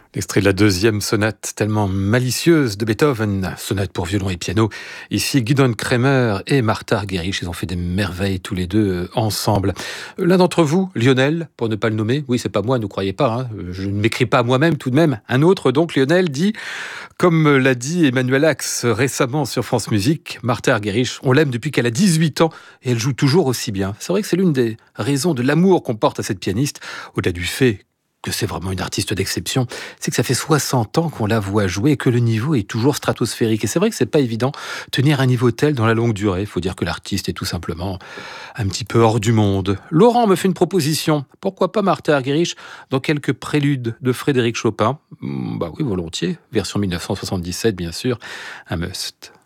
Extrait de la deuxième sonate tellement malicieuse de Beethoven, sonate pour violon et piano. Ici, Gidon Kremer et Martha Argerich, ils ont fait des merveilles tous les deux ensemble. L'un d'entre vous, Lionel, pour ne pas le nommer, oui, c'est pas moi, ne croyez pas, hein, je ne m'écris pas moi-même tout de même. Un autre, donc, Lionel, dit, comme l'a dit Emmanuel Ax récemment sur France Musique, Martha Argerich, on l'aime depuis qu'elle a 18 ans et elle joue toujours aussi bien. C'est vrai que c'est l'une des raisons de l'amour qu'on porte à cette pianiste, au-delà du fait que c'est vraiment une artiste d'exception, c'est que ça fait 60 ans qu'on la voit jouer et que le niveau est toujours stratosphérique. Et c'est vrai que c'est pas évident tenir un niveau tel dans la longue durée. Il faut dire que l'artiste est tout simplement un petit peu hors du monde. Laurent me fait une proposition. Pourquoi pas Martha Argerich dans quelques préludes de Frédéric Chopin? Bah oui, volontiers. Version 1977, bien sûr. Un must.